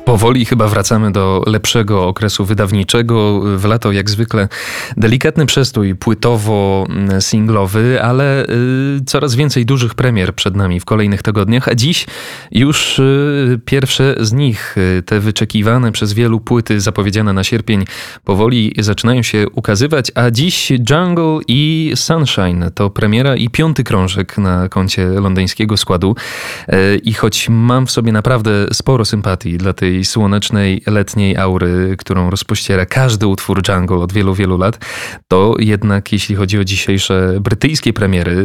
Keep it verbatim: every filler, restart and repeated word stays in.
Powoli chyba wracamy do lepszego okresu wydawniczego. W lato jak zwykle delikatny przestój płytowo-singlowy, ale y, coraz więcej dużych premier przed nami w kolejnych tygodniach, a dziś już y, pierwsze z nich, y, te wyczekiwane przez wielu płyty zapowiedziane na sierpień, powoli zaczynają się ukazywać, a dziś Jungle i Sunshine to premiera i piąty krążek na koncie londyńskiego składu. Y, I choć mam w sobie naprawdę sporo sympatii dla tej słonecznej, letniej aury, którą rozpościera każdy utwór Jungle od wielu, wielu lat, to jednak jeśli chodzi o dzisiejsze brytyjskie premiery,